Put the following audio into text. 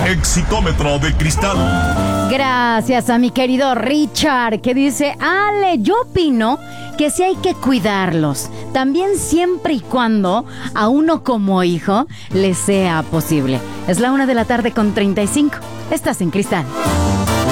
Exitómetro de cristal. Gracias a mi querido Richard, que dice: Ale, yo opino que sí hay que cuidarlos, también siempre y cuando a uno como hijo le sea posible. Es la 1:35 p.m. Estás en Cristal.